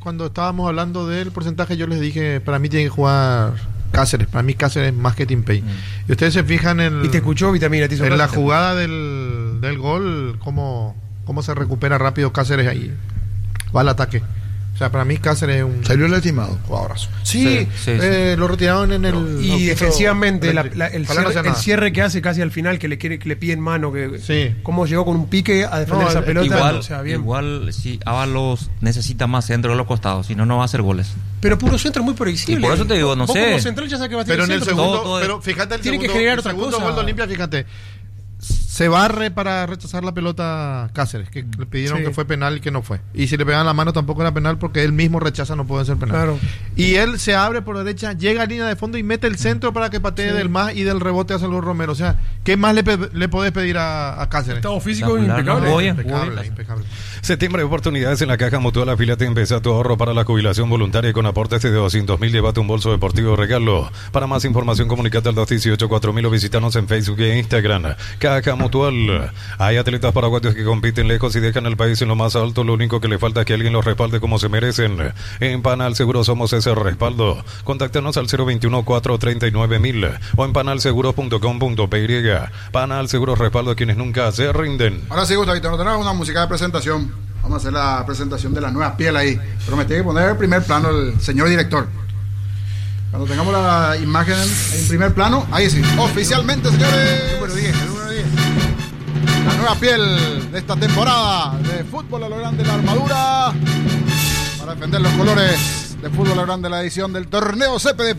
cuando estábamos hablando del porcentaje, yo les dije, para mí tiene que jugar Cáceres. Para mí Cáceres más que Timpey. Y ustedes se fijan Y te escuchó Vitamina, te hizo en la caso. jugada del gol, cómo se recupera rápido Cáceres ahí. Va al ataque. O sea, para mí Cáceres es un... Salió lastimado. Jugadorazo. Sí, lo retiraron en el... y no, defensivamente el el cierre que hace casi al final, que le pide en mano, que sí. cómo llegó con un pique a defender esa pelota. Igual si Ábalos necesita más centro de los costados, si no, no va a hacer goles. Pero puro centro es muy previsible. Y por eso te digo, no Vos sé. Como central ya sabes que va a tener pero en el centro. segundo, pero fíjate tiene que generar otra segundo cosa. gol de Olimpia, fíjate. Se barre para rechazar la pelota Cáceres, que le pidieron que fue penal y que no fue. Y si le pegaban la mano tampoco era penal porque él mismo rechaza, no puede ser penal. Claro. Y él se abre por derecha, llega a línea de fondo y mete el centro para que patee del más y del rebote a Salvador Romero. O sea, ¿qué más le podés pedir a Cáceres? Estado físico impecable. Impecable. Septiembre, oportunidades en la Caja Mutual. Afíliate, empieza tu ahorro para la jubilación voluntaria y con aportes de 200.000 llévate un bolso deportivo regalo. Para más información, comunicate al 218-4000 o visítanos en Facebook e Instagram. Caja Mutual. Hay atletas paraguayos que compiten lejos y dejan al país en lo más alto. Lo único que le falta es que alguien los respalde como se merecen. En Panal Seguro somos ese respaldo. Contáctanos al 021-439.000 o en panalseguros.com.py. Panal Seguros, respaldo a quienes nunca se rinden. Ahora sí, Gustavito, no tenemos una música de presentación. Vamos a hacer la presentación de la nueva piel ahí. Pero me tiene que poner en primer plano el señor director. Cuando tengamos la imagen en primer plano, ahí sí. Oficialmente, señores. Número 10. La nueva piel de esta temporada de Fútbol a lo Grande, la armadura para defender los colores de Fútbol a lo Grande, la edición del torneo CPDP.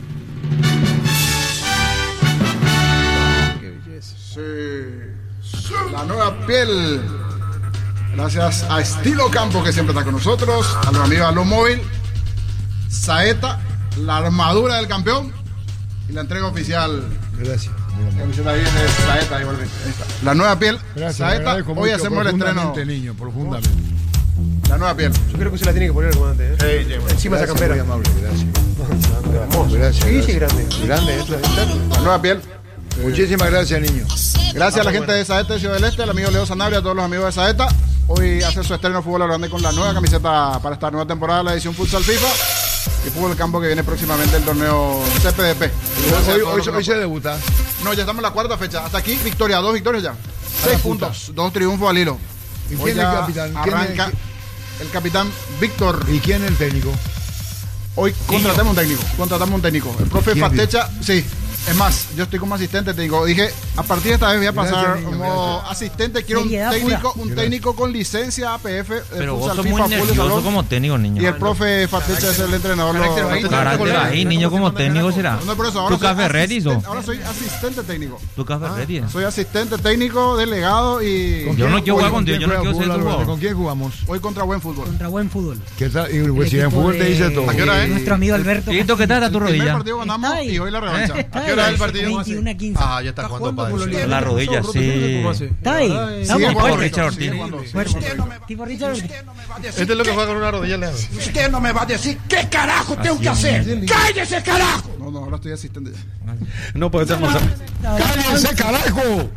Qué belleza. Sí. La nueva piel. Gracias a Estilo Campo, que siempre está con nosotros, a los amigos de Aló Móvil, Saeta, la armadura del campeón y la entrega oficial. Gracias. La camiseta ahí de Saeta, igualmente. Ahí está. La nueva piel, Gracias. Saeta. Hoy hacemos el estreno. Niño, profundamente. La nueva piel. Yo creo que se la tiene que poner el comandante. Encima de esa campera. Muy amable, gracias. Gracias. Sí, grande. Grande, esto es. La nueva piel. Muchísimas gracias, niño. Gracias a la gente de Saeta de Ciudad del Este, al amigo Leo Sanabria, a todos los amigos de Saeta. Hoy hace su estreno Fútbol a lo Grande con la nueva camiseta para esta nueva temporada de la edición Futsal FIFA y Fútbol Campo, que viene próximamente el torneo CPDP. Hoy se debuta. No, ya estamos en la cuarta fecha. Hasta aquí, victoria, 2 victorias ya. 6 puntos, 2 triunfos al hilo. ¿Y Hoy quién es el ya capitán? Arranca el capitán Víctor. ¿Y quién es el técnico? Hoy contratamos un técnico. El profe ¿Quién? Fatecha, sí. Es más, yo estoy como asistente técnico. Dije, a partir de esta vez voy a pasar Gracias, niño, como gracias. asistente. Quiero un técnico con licencia APF. Pero vos Futsal sos FIFA, muy Julio nervioso Salón. como técnico, niño. Y el profe Fatecha es el entrenador. Carácter ahí, niño, como técnico será. No, por eso, ahora ¿Tu café ready, so? ahora soy asistente técnico. ¿Tu café ready? Soy asistente técnico, delegado y Yo no quiero jugar contigo, yo no quiero ser tu ¿Con jugador. quién jugamos? hoy contra Buen Fútbol. Contra Buen Fútbol. ¿Qué tal? Y pues, si en equipo fútbol te de- dice todo. ¿A qué hora es? Nuestro amigo Alberto. ¿Y qué tal a tu El primer rodilla? partido ganamos Está ahí. y hoy la revancha. Está ¿A qué hora es el ahí, partido? 21 a 15. Ah, ya está jugando para La rodilla, sí. Está ahí. Sigue Estamos jugando fuertes. Richard sigue Ortiz. jugando. Fuerte. Tipo Richard Ortiz. Este es lo que juega con una rodilla, Leandro. Usted no me va a decir qué carajo tengo que hacer. ¡Cállese, carajo! No, ahora estoy asistente ya. No puedes almorzar. ¡Cállense, carajo!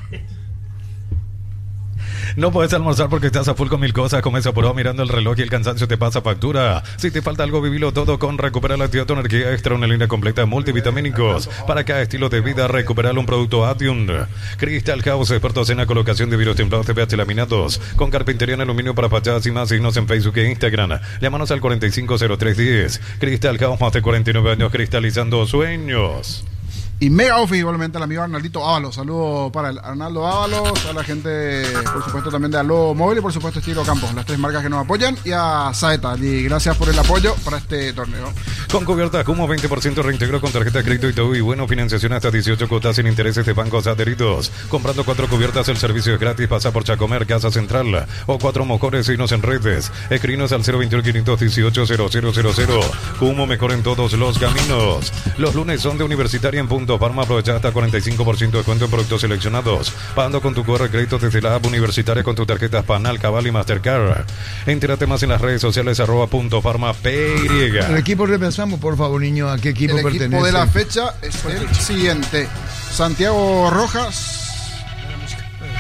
No puedes almorzar porque estás a full con mil cosas. Comienza por mirando el reloj y el cansancio te pasa factura. Si te falta algo, vivilo todo con Recupera la actividad, tu energía extra, una línea completa de multivitamínicos. Para cada estilo de vida, recuperar un producto Atium. Crystal House, expertos en la colocación de vidrios templados TPH laminados. Con carpintería en aluminio para fachadas y más. Signos en Facebook e Instagram. Llámanos al 450310. Crystal House, más de 49 años cristalizando sueños. Y mega office igualmente al amigo Arnaldito Ábalos. Saludos para el Arnaldo Ábalos, a la gente, por supuesto, también de Aló Móvil y por supuesto Estilo Campos, las 3 marcas que nos apoyan, y a Saeta. Y gracias por el apoyo para este torneo. Con cubierta como 20% reintegro con tarjeta de crédito y todo, y bueno, financiación hasta 18 cuotas sin intereses de bancos adheridos. Comprando 4 cubiertas, el servicio es gratis. Pasa por Chacomer, Casa Central, o 4 mejores signos en redes. Escribinos al 021-518-0000. Como mejor en todos los caminos. Los lunes son de Universitaria en Punto Parma. Aprovecha hasta 45% de descuento en productos seleccionados. Pagando con tu QR crédito desde la app Universitaria con tus tarjetas Panal, Cabal y Mastercard. Entérate más en las redes sociales @Punto Parma PY. El equipo repasamos, por favor, niño, ¿a qué equipo El pertenece? equipo de la fecha es el siguiente: Santiago Rojas.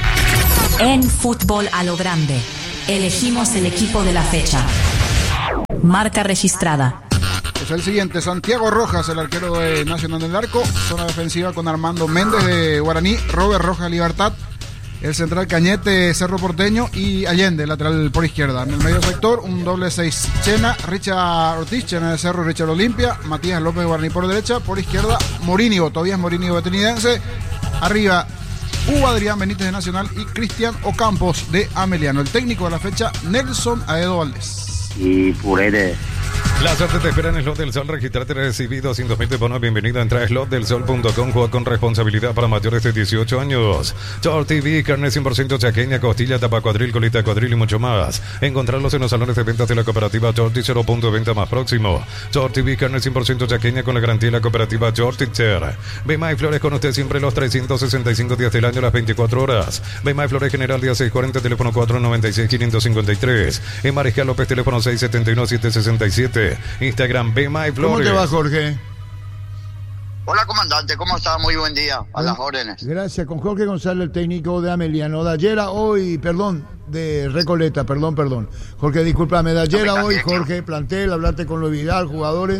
En Fútbol a lo Grande, elegimos el equipo de la fecha. Marca registrada. Es el siguiente, Santiago Rojas, el arquero de Nacional del Arco. Zona defensiva con Armando Méndez de Guaraní, Robert Rojas Libertad. El central Cañete, Cerro Porteño y Allende, lateral por izquierda. En el medio sector, un doble 6. Chena, Richard Ortiz, Chena de Cerro, Richard Olimpia. Matías López Guaraní por derecha. Por izquierda, Morínigo, Tobías Morínigo Betenidense. Arriba, Hugo Adrián Benítez de Nacional y Cristian Ocampos de Ameliano. El técnico de la fecha, Nelson Aedo Valdés. Y Purere. La suerte te espera en Slot del Sol. Registrate, recibí 200.000 de bono. Bienvenido. Entra a slotdelsol.com. Juega con responsabilidad para mayores de 18 años. Chor TV, carne 100% chaqueña, costilla, tapa cuadril, colita cuadril y mucho más. Encontrarlos en los salones de ventas de la cooperativa Chorti, 0 punto de venta más próximo. Chor TV, carne 100% chaqueña con la garantía de la cooperativa Chorti Cher. Bema y Flores con usted siempre los 365 días del año, las 24 horas. Bema y Flores General, día 640, teléfono 496-553. En Mariscal López, teléfono 671-767. Instagram, Bema y Flores. ¿Cómo te va, Jorge? Hola, comandante, ¿cómo está? Muy buen día, a las órdenes. Gracias, con Jorge González, el técnico de Ameliano. De ayer a hoy, de Recoleta, perdón. Jorge, discúlpame, de ayer a hoy, Jorge, plantel, hablarte con lo Vidal, jugadores.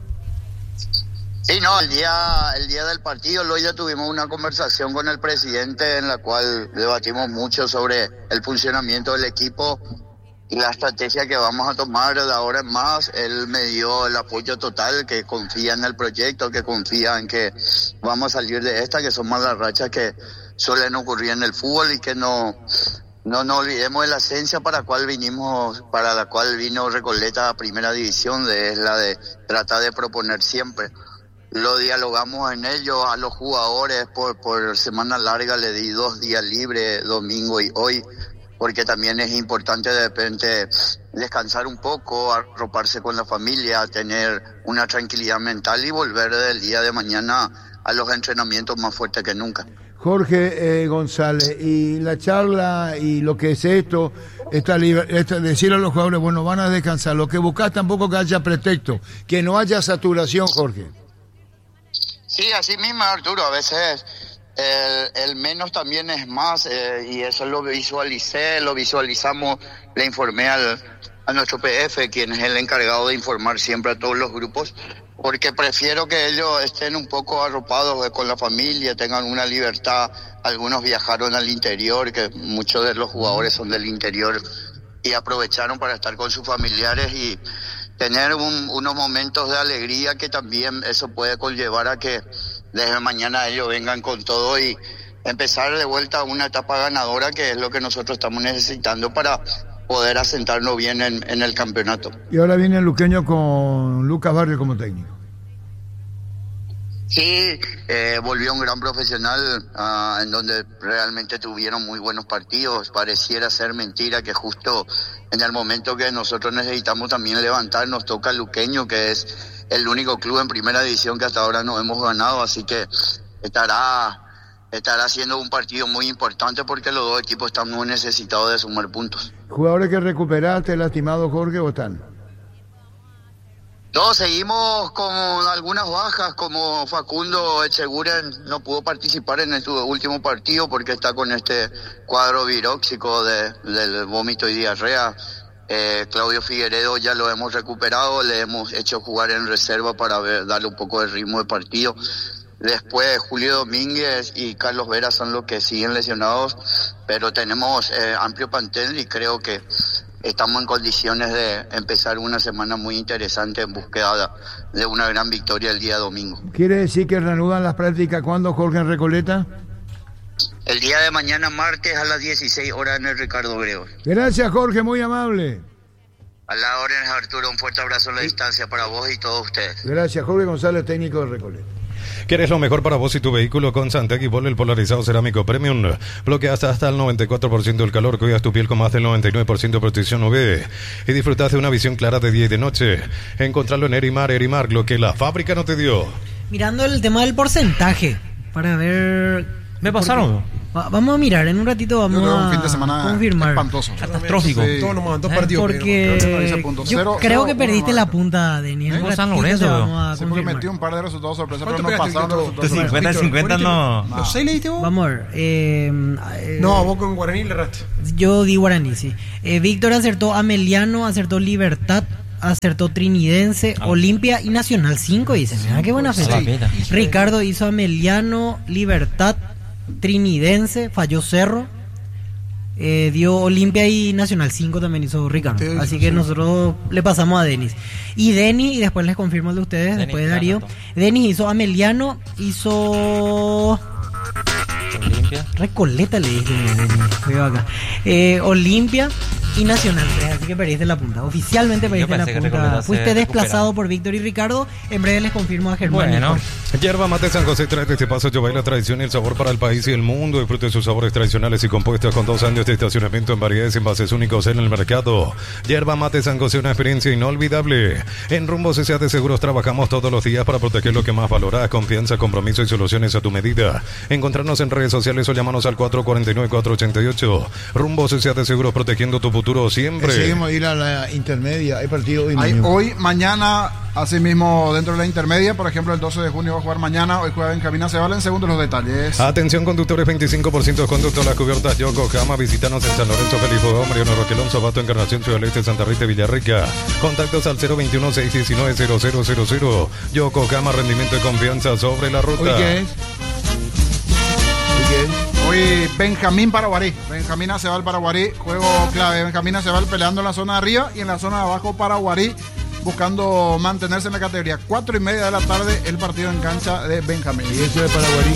Sí, no, el día del partido, hoy ya tuvimos una conversación con el presidente en la cual debatimos mucho sobre el funcionamiento del equipo y la estrategia que vamos a tomar de ahora en más. Él me dio el apoyo total, que confía en el proyecto, que confía en que vamos a salir de esta, que son malas rachas que suelen ocurrir en el fútbol y que no olvidemos de la esencia para la cual vino Recoleta a Primera División, es la de tratar de proponer siempre. Lo dialogamos en ello a los jugadores por semana larga, le di 2 días libres, domingo y hoy, porque también es importante de repente descansar un poco, arroparse con la familia, tener una tranquilidad mental y volver del día de mañana a los entrenamientos más fuertes que nunca. Jorge González, y la charla y lo que es esto, decir a los jugadores, bueno, van a descansar, lo que buscas tampoco que haya pretexto, que no haya saturación, Jorge. Sí, así mismo, Arturo, a veces el menos también es más, y eso lo visualizamos, le informé a nuestro PF, quien es el encargado de informar siempre a todos los grupos, porque prefiero que ellos estén un poco arropados con la familia, tengan una libertad. Algunos viajaron al interior, que muchos de los jugadores son del interior, y aprovecharon para estar con sus familiares y tener unos momentos de alegría, que también eso puede conllevar a que desde mañana ellos vengan con todo y empezar de vuelta una etapa ganadora, que es lo que nosotros estamos necesitando para poder asentarnos bien en el campeonato. Y ahora viene el luqueño con Lucas Barrio como técnico. Sí, volvió un gran profesional, en donde realmente tuvieron muy buenos partidos. Pareciera ser mentira que justo en el momento que nosotros necesitamos también levantar, nos toca el luqueño, que es el único club en Primera División que hasta ahora no hemos ganado, así que estará siendo un partido muy importante, porque los dos equipos están muy necesitados de sumar puntos. ¿Jugadores que recuperaste, lastimado, Jorge, o están? Todos seguimos con algunas bajas, como Facundo Echeguren no pudo participar en su último partido porque está con este cuadro viróxico del vómito y diarrea. Claudio Figueredo ya lo hemos recuperado, le hemos hecho jugar en reserva para darle un poco de ritmo de partido. Después Julio Domínguez y Carlos Vera son los que siguen lesionados, pero tenemos amplio plantel y creo que estamos en condiciones de empezar una semana muy interesante en búsqueda de una gran victoria el día domingo. ¿Quiere decir que reanudan las prácticas cuándo, Jorge, en Recoleta? El día de mañana, martes, a las 16 horas en el Ricardo Grego. Gracias, Jorge, muy amable. A la orden, Arturo, un fuerte abrazo a la distancia para vos y todos ustedes. Gracias, Jorge González, técnico de Recoleta. ¿Quieres lo mejor para vos y tu vehículo? Con Santec y Polo, el polarizado cerámico premium. Bloqueas hasta el 94% del calor, cuidas tu piel con más del 99% de protección UV y disfrutas de una visión clara de día y de noche. Encontrarlo en Erimar, lo que la fábrica no te dio. Mirando el tema del porcentaje, para ver... ¿Me pasaron? Vamos a mirar, en un ratito vamos a un fin de semana confirmar. Espantoso. Catastrófico. Sí. Todos los 2 partidos. Porque yo creo que perdiste la punta, Denis. San Lorenzo. Sí, porque metió un par de resultados sorpresas, pero no pegaste, pasaron los Víctor? resultados. De 50 no. ¿Los 6 le diste vos? Vamos a ver. No, vos con Guaraní le erraste. Yo di Guaraní, sí. Víctor acertó Ameliano, acertó Libertad, acertó Trinidense, Olimpia y Nacional 5, dicen. Mira qué buena fecha. Ricardo hizo Ameliano, Libertad, Trinidense, falló Cerro. Dio Olimpia y Nacional 5 también hizo Ricardo. Así que nosotros le pasamos a Denis. Y Denis, y después les confirmo el de ustedes, Denis, después de Darío. Denis hizo Ameliano, hizo... Olimpia. Recoleta le dije, Denis. Acá. Olimpia y Nacional 3, así que perdiste la punta. Oficialmente perdiste la punta. Fuiste desplazado por Víctor y Ricardo. En breve les confirmo a Germán. Bueno, Yerba Mate San José trae este paso lleva la tradición y el sabor para el país y el mundo. Disfrute de sus sabores tradicionales y compuestos con 2 años de estacionamiento en variedades y envases únicos en el mercado. Yerba Mate San José, una experiencia inolvidable. En Rumbo CCA de Seguros trabajamos todos los días para proteger lo que más valoras: confianza, compromiso y soluciones a tu medida. Encontrarnos en redes sociales o llámanos al 449-488. Rumbo CCA de Seguros, protegiendo tu futuro siempre. Seguimos a ir a la intermedia. Hay partido hoy. Hoy, mañana, así mismo dentro de la intermedia, por ejemplo, el 12 de junio va a jugar mañana. Hoy juega Benjamín Aceval. En segundo los detalles. Atención conductores, 25% de conducto a las cubiertas Yokohama. Visítanos en San Lorenzo, Felipe Mariano Roquelón, Sabato, Encarnación, Ciudad del Este, Santa Rita, Villarrica. Contactos al 021-619-0000. Yokohama, rendimiento y confianza sobre la ruta. ¿Hoy qué es? Hoy Benjamín Paraguarí. Benjamín Aceval Paraguarí. Juego clave. Benjamín Aceval peleando en la zona de arriba y en la zona de abajo Paraguarí buscando mantenerse en la categoría. 4:30 de la tarde el partido en cancha de Benjamín. ¿Y eso de Paraguarí?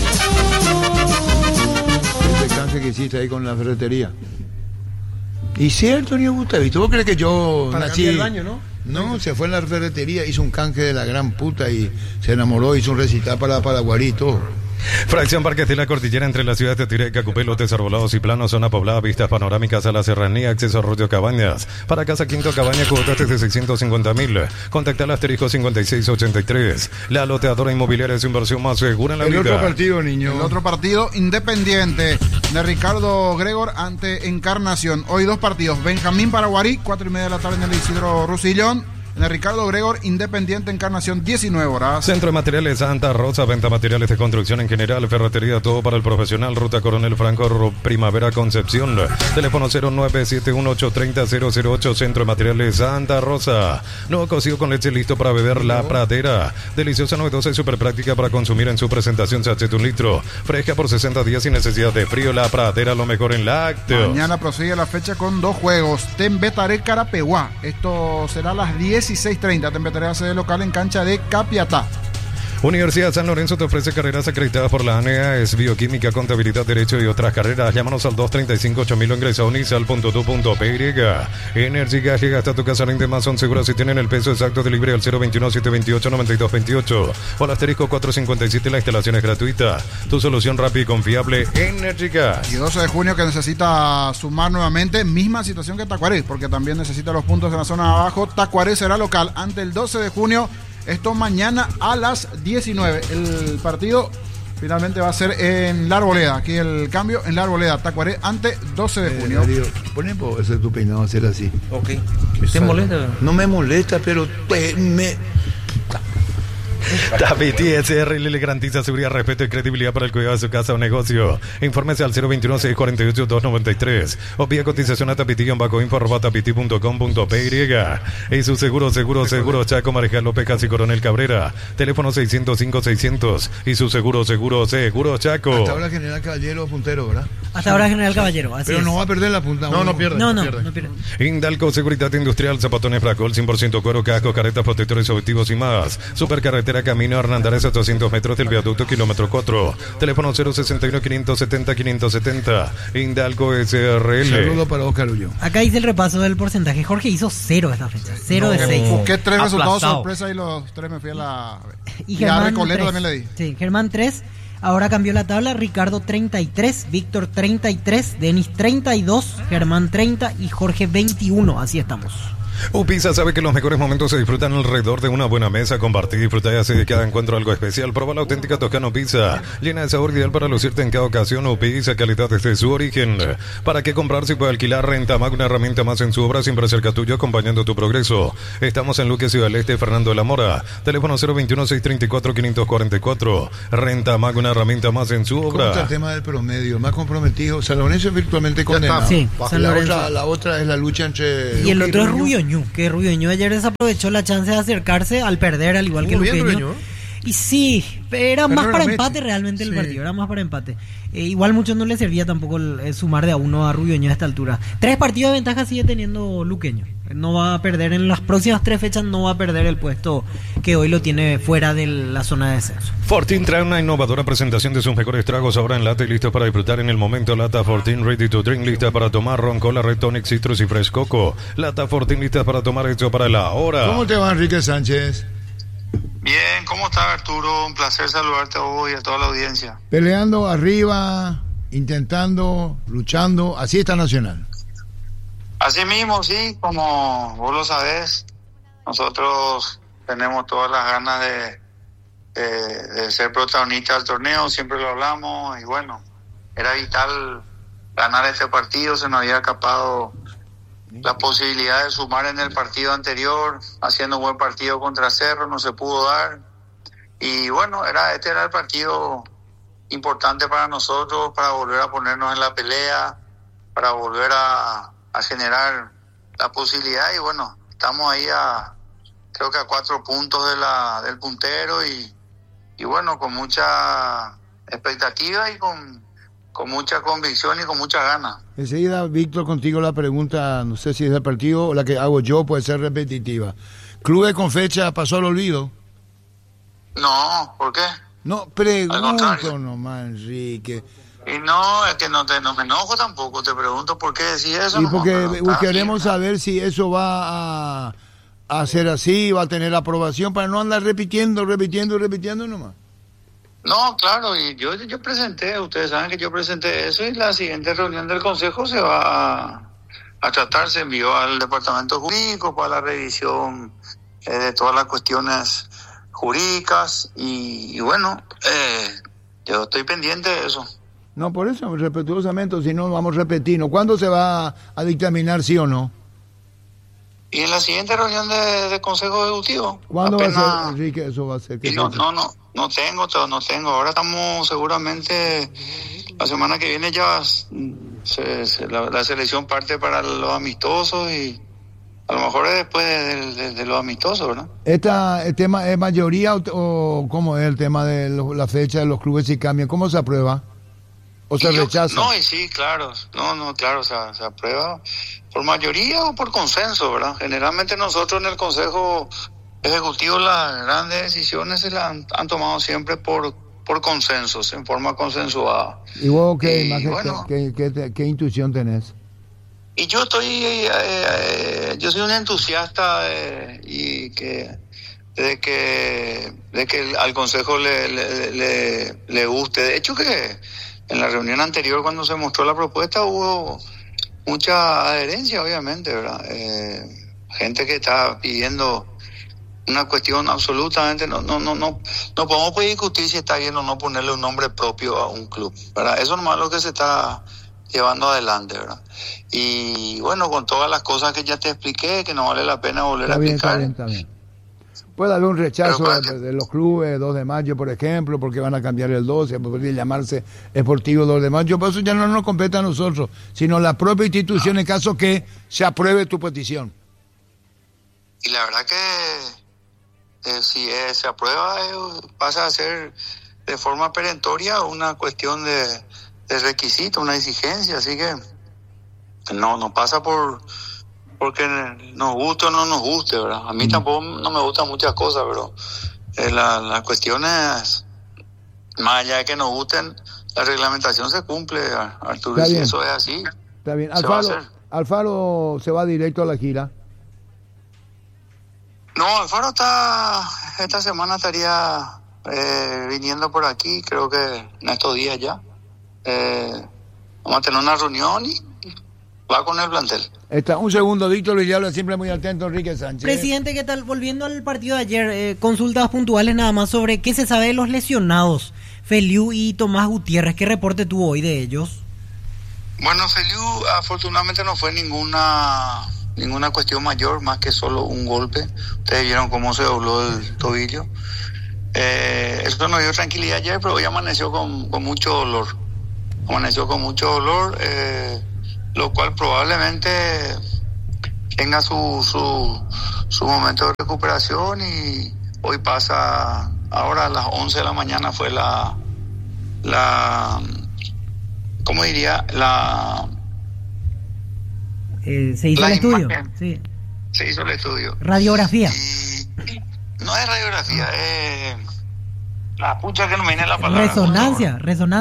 Este canje que hiciste ahí con la ferretería. Y cierto, ni Gustavito. ¿Vos crees que yo para nací? El baño, ¿no? No, se fue en la ferretería, hizo un canje de la gran puta y se enamoró, hizo un recital para Paraguarí y todo. Fracción Parques de la Cordillera, entre las ciudades de Tireca, Cupé, lotes arbolados y planos, zona poblada, vistas panorámicas a la serranía, acceso a Arroyo Cabañas. Para Casa Quinto Cabaña, cuotas desde 650,000. Contacta al asterisco 5683. La loteadora inmobiliaria es su inversión más segura en la vida. El otro partido, niño. El otro partido, Independiente de Ricardo Gregor ante Encarnación. Hoy 2 partidos. Benjamín Paraguarí, 4:30 de la tarde en el Isidro Rusillón. En el Ricardo Gregor, Independiente, Encarnación, 19 horas. Centro de Materiales Santa Rosa, venta materiales de construcción en general, ferretería, todo para el profesional. Ruta Coronel Franco, Primavera, Concepción. Teléfono 0971-830-008, Centro de Materiales Santa Rosa. Nuevo cocido con leche listo para beber, La Pradera. Deliciosa, novedosa y súper práctica para consumir en su presentación. Sachet 1 litro. Fresca por 60 días sin necesidad de frío. La Pradera, lo mejor en lácteos. Mañana prosigue la fecha con 2 juegos. Tembetaré Carapeguá. Esto será a las 16:30. Tembetaré sede local en cancha de Capiatá. Universidad San Lorenzo te ofrece carreras acreditadas por la ANEA, es bioquímica, contabilidad, derecho y otras carreras. Llámanos al 235-8000 o ingresa a unisal.tu.py. Energy Gas llega hasta tu casa, rinde más, son seguros si tienen el peso exacto de libre al 021-728-9228 o al asterisco 457. La instalación es gratuita. Tu solución rápida y confiable, Energy Gas. Y 12 de junio que necesita sumar nuevamente, misma situación que Tacuaré, porque también necesita los puntos en la zona de abajo. Tacuaré será local ante el 12 de junio. Esto mañana a las 19. El partido finalmente va a ser en La Arboleda. Aquí el cambio en La Arboleda. Tacuaré ante 12 de junio. Darío, ponemos ese tu peinado a hacer así. Ok. ¿Te molesta? No me molesta, pero Tapiti SR le garantiza seguridad, respeto y credibilidad para el cuidado de su casa o negocio. Infórmese al 021-648-293 o vía cotización a tapiti-info@tapiti.com.py. Y su seguro Chaco, Marejal López, Casi Coronel Cabrera. Teléfono 605-600 y su seguro Chaco. Hasta ahora General Caballero puntero, ¿verdad? Hasta ahora General Caballero, así pero es. no va a perder la punta. No pierde. No pierde. Indalco Seguridad Industrial, zapatones Fracol, 100% cuero, casco, caretas, protectores objetivos y más. Supercarretera Camino Hernandares a 200 metros del viaducto, kilómetro 4. Teléfono 061-570-570. Indalco SRL. Saludo para Oscar Ullo. Acá hice el repaso del porcentaje. Jorge hizo 0 esta fecha. 0 de 6. Busqué 3 resultados Aplastado. sorpresa y los 3 me fui a la... Y a Germán Recoleta 3. también le di. Sí, Germán 3. Ahora cambió la tabla. Ricardo 33, Víctor 33, Denis 32, Germán 30 y Jorge 21. Así estamos. Upisa sabe que los mejores momentos se disfrutan alrededor de una buena mesa. Compartir y disfrutar y hacer de cada encuentro algo especial. Proba la auténtica Toscano Pizza, llena de sabor, ideal para lucirte en cada ocasión. Upisa, calidad desde su origen. ¿Para qué comprar si puede alquilar? Renta Mag, una herramienta más en su obra, siempre cerca tuyo, acompañando tu progreso. Estamos en Luque, Ciudad del Este, Fernando de la Mora. Teléfono 021-634-544. Renta Mag, una herramienta más en su ¿Cómo está obra. el tema del promedio? Más comprometido. San Lorenzo es virtualmente condenado. Sí, San Lorenzo. La otra es la lucha entre... Y el otro es Rubio Rubiño, que Rubiño ayer desaprovechó la chance de acercarse al perder, al igual que Luqueño. Y sí, era más para empate realmente el partido, era más para empate. Igual mucho no le servía tampoco el sumar de a uno a Rubiño a esta altura. 3 partidos de ventaja sigue teniendo Luqueño. No va a perder en las próximas 3 fechas, no va a perder el puesto que hoy lo tiene fuera de la zona de descenso. Fortín trae una innovadora presentación de sus mejores tragos ahora en lata y listos para disfrutar en el momento. Lata Fortín Ready to Drink, lista para tomar, ron, cola, red tonic, citrus y fresh coco. Lata Fortín lista para tomar, hecho para la hora. ¿Cómo te va, Enrique Sánchez? Bien, ¿cómo estás, Arturo? Un placer saludarte a vos y a toda la audiencia. Peleando arriba, intentando, luchando, así está Nacional. Así mismo, sí, como vos lo sabés, nosotros tenemos todas las ganas de ser protagonistas del torneo, siempre lo hablamos, y bueno, era vital ganar este partido, se nos había escapado la posibilidad de sumar en el partido anterior, haciendo un buen partido contra Cerro, no se pudo dar, y bueno, este era el partido importante para nosotros, para volver a ponernos en la pelea, para volver a generar la posibilidad, y bueno, estamos ahí creo que a 4 puntos del puntero, y bueno, con mucha expectativa y con mucha convicción y con muchas ganas. Enseguida, Víctor, contigo la pregunta, no sé si es del partido o la que hago yo, puede ser repetitiva. ¿Clubes con fecha pasó al olvido? No, ¿por qué? No, pregunto nomás, Enrique. Y no, es que no me enojo tampoco, te pregunto por qué decís eso. Y porque queremos saber si eso va a ser así, va a tener aprobación, para no andar repitiendo nomás. No, claro, y yo presenté, ustedes saben que yo presenté eso, y la siguiente reunión del Consejo se va a tratar, se envió al Departamento Jurídico para la revisión de todas las cuestiones jurídicas, y bueno, yo estoy pendiente de eso. No, por eso, respetuosamente, si no vamos a repetir, ¿no? ¿Cuándo se va a dictaminar sí o no? Y en la siguiente reunión de Consejo Ejecutivo. ¿Cuándo va a ser, Enrique, eso va a ser? No tengo. Ahora estamos seguramente, la semana que viene ya la selección parte para los amistosos, y a lo mejor es después de los amistosos, ¿verdad? ¿El tema es mayoría o cómo es el tema de la fecha de los clubes si cambian? ¿Cómo se aprueba? ¿O se rechaza? No, y sí, claro. Claro, se aprueba por mayoría o por consenso, ¿verdad? Generalmente nosotros en el Consejo Ejecutivo las grandes decisiones se las han tomado siempre por consensos, en forma consensuada. ¿Y vos qué intuición tenés? Y yo yo soy un entusiasta y de que al Consejo le guste. De hecho que en la reunión anterior, cuando se mostró la propuesta, hubo mucha adherencia, obviamente, ¿verdad? Gente que está pidiendo una cuestión absolutamente, no podemos discutir si está bien o no ponerle un nombre propio a un club, ¿verdad? Eso nomás es lo que se está llevando adelante, ¿verdad? Y bueno, con todas las cosas que ya te expliqué, que no vale la pena volver a explicar. Está bien. Puede haber un rechazo de los clubes, 2 de mayo, por ejemplo, porque van a cambiar el 12, podría llamarse Esportivo 2 de mayo, pero eso ya no nos compete a nosotros, sino la propia institución en caso que se apruebe tu petición. Y la verdad que si se aprueba, pasa a ser de forma perentoria una cuestión de requisito, una exigencia, así que no pasa porque nos guste o no nos guste, ¿verdad? A mí tampoco no me gustan muchas cosas, pero la cuestión es, más allá de que nos gusten, la reglamentación se cumple, Arturo, y si eso es así. Está bien. Alfaro se va directo a la gira. No, Alfaro esta semana estaría viniendo por aquí, creo que en estos días ya. Vamos a tener una reunión y va con el plantel. Un segundo, Víctor Villalba, siempre muy atento, Enrique Sánchez. Presidente, ¿qué tal? Volviendo al partido de ayer, consultas puntuales nada más sobre qué se sabe de los lesionados, Feliu y Tomás Gutiérrez. ¿Qué reporte tuvo hoy de ellos? Bueno, Feliu afortunadamente no fue ninguna cuestión mayor, más que solo un golpe. Ustedes vieron cómo se dobló el tobillo. Eso nos dio tranquilidad ayer, pero hoy amaneció con mucho dolor. Lo cual probablemente tenga su momento de recuperación. Y hoy pasa, ahora a las 11 de la mañana fue ¿cómo diría? Se hizo el estudio. Sí. Se hizo el estudio. Radiografía. No es radiografía, la pucha que no me viene la palabra. Resonancia.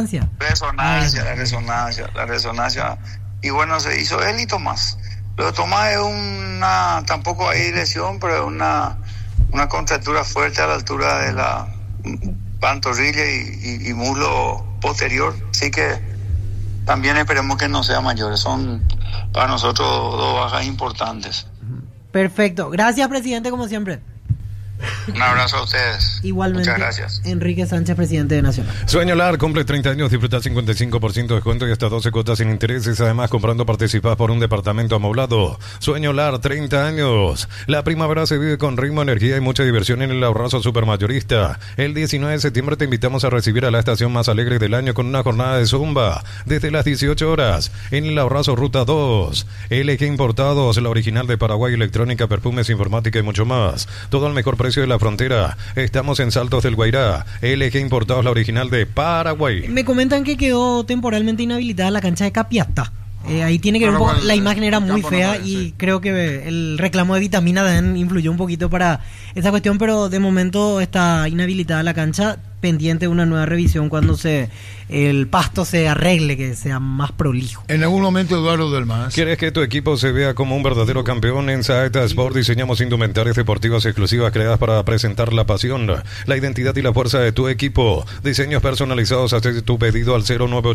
La resonancia. Y bueno, se hizo él y Tomás. Lo de Tomás es tampoco hay lesión, pero es una contractura fuerte a la altura de la pantorrilla y muslo posterior. Así que también esperemos que no sea mayor. Son para nosotros dos bajas importantes. Perfecto. Gracias, presidente, como siempre. Un abrazo a ustedes. Igualmente. Muchas gracias. Enrique Sánchez, presidente de Nacional. Sueño LAR, cumple 30 años, disfruta 55% de descuento y hasta 12 cuotas sin intereses. Además, comprando participás por un departamento amoblado. Sueño LAR, 30 años. La primavera se vive con ritmo, energía y mucha diversión en el Ahorrazo Supermayorista. El 19 de septiembre te invitamos a recibir a la estación más alegre del año con una jornada de zumba desde las 18 horas en el Ahorrazo Ruta 2. LG Importados, la original de Paraguay, electrónica, perfumes, informática y mucho más. Todo al mejor precio de la frontera. Estamos en Saltos del Guairá. LG Importados, la original de Paraguay. Me comentan que quedó temporalmente inhabilitada la cancha de Capiatá. Ahí tiene que ver un poco, la imagen era muy fea y creo que el reclamo de vitamina también influyó un poquito para esa cuestión, pero de momento está inhabilitada la cancha, pendiente de una nueva revisión cuando el pasto se arregle, que sea más prolijo. En algún momento, Eduardo del Mas. ¿Quieres que tu equipo se vea como un verdadero campeón? En Saeta Sport diseñamos indumentarias deportivas exclusivas creadas para presentar la pasión, la identidad y la fuerza de tu equipo. Diseños personalizados, haz tu pedido al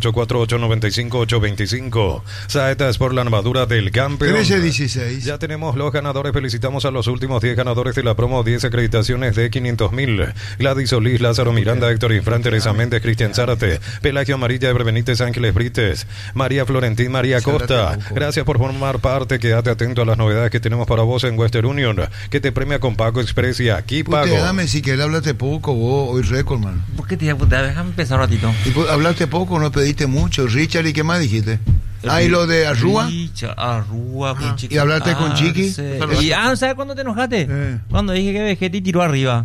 0984-895-825. Saeta Sport, la armadura del campeón. 13-16. Ya tenemos los ganadores. Felicitamos a los últimos 10 ganadores de la promo, 10 acreditaciones de 500.000. Gladys Solís, Lázaro Miranda, Héctor Infran, Teresa Méndez, Cristian Zárate, Pelagio Amarilla, Eber Benítez, Ángeles Brites, María Florentín, María Costa. Gracias por formar parte. Quédate atento a las novedades que tenemos para vos en Western Union, que te premia con Pago Express y aquí pago. Usted, dame, si querés, hablaste poco vos, hoy récord, man. ¿Por qué te déjame empezar un ratito? Y pues, hablaste poco, no pediste mucho. Richard, ¿y qué más dijiste? ¿Y lo de Arrúa? Chiqui. ¿Y hablaste con Chiqui? ¿Sabes cuándo te enojaste? Cuando dije que Vegetti tiró arriba.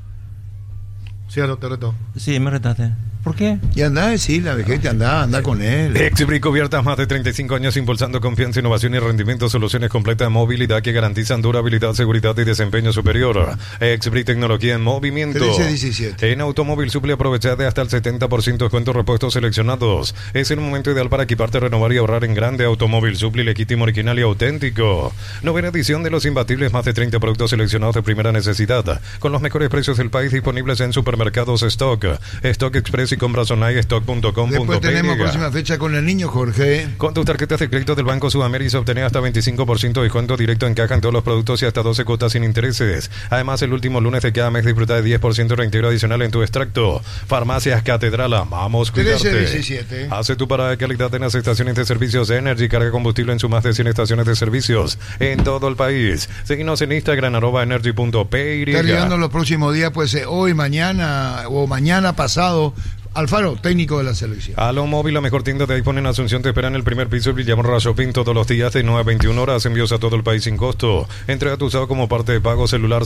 Sí, te retó. Sí, me retaste. ¿Por qué? Y anda a decir, la Vegetti, anda con él. Exbric, cubiertas más de 35 años impulsando confianza, innovación y rendimiento, soluciones completas de movilidad que garantizan durabilidad, seguridad y desempeño superior. Exbric, tecnología en movimiento. 13-17. En Automóvil Supli, aprovecha de hasta el 70% de descuento repuestos seleccionados. Es el momento ideal para equiparte, renovar y ahorrar en grande. Automóvil Supli, legítimo, original y auténtico. Novena edición de Los Imbatibles, más de 30 productos seleccionados de primera necesidad, con los mejores precios del país disponibles en supermercados Stock, Stock Express y compras online stock.com.py. Después tenemos próxima fecha con el niño Jorge. Con tus tarjetas de crédito del Banco Sudamérica obtenés hasta 25% de descuento directo en caja en todos los productos y hasta 12 cuotas sin intereses. Además, el último lunes de cada mes disfruta de 10% de reintegro adicional en tu extracto. Farmacias Catedral, vamos, cuidarte. 13-17. Hace tu parada de calidad en las estaciones de servicios Energy, carga combustible en sus más de 100 estaciones de servicios en todo el país. Seguinos en Instagram, @energy.py. Está llegando los próximos días, pues hoy, mañana o mañana pasado. Alfaro, técnico de la selección. Alo Móvil, la mejor tienda de iPhone en Asunción, te espera en el primer piso de Villamorra Shopping todos los días de 9 a 21 horas. Envíos a todo el país sin costo. Entrega tu usado como parte de pago celular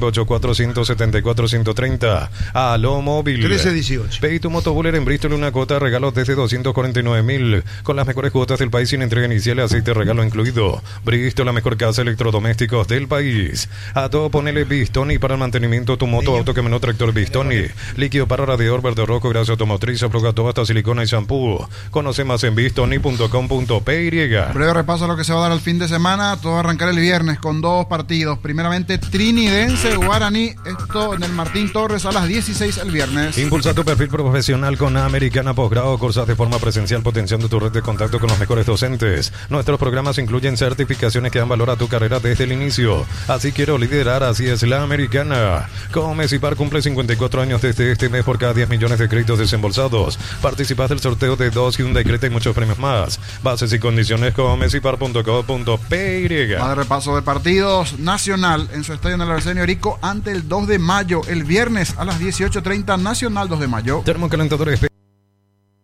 0984-174-130. Alo Móvil. 13-18. Pedí tu motobuller en Bristol, una cuota de regalos desde 249.000. Con las mejores cuotas del país sin entrega inicial y aceite regalo incluido. Bristol, la mejor casa de electrodomésticos del país. A todo ponele Bistoni para el mantenimiento de tu moto, auto, camioneta, tractor Bistoni. Líquido para radiador verde rojo, gracias automotriz, aflojado hasta silicona y shampoo. Conoce más en bistoni.com.py. Breve repaso a lo que se va a dar el fin de semana. Todo va a arrancar el viernes con 2 partidos. Primeramente, Trinidense Guaraní. Esto en el Martín Torres a las 16 el viernes. Impulsa tu perfil profesional con Americana Posgrado. Cursas de forma presencial potenciando tu red de contacto con los mejores docentes. Nuestros programas incluyen certificaciones que dan valor a tu carrera desde el inicio. Así quiero liderar, así es la Americana. Comecipar cumple 54 años desde este mes. Por cada 10 millones de créditos desembolsados participas del sorteo de 2 Hyundai Creta y muchos premios más. Bases y condiciones comecipar.co.py. Va de repaso de partidos. Nacional en su estadio en el Arsenio Erico ante el 2 de mayo. El viernes a las 18:30, Nacional 2 de mayo. Termocalentadores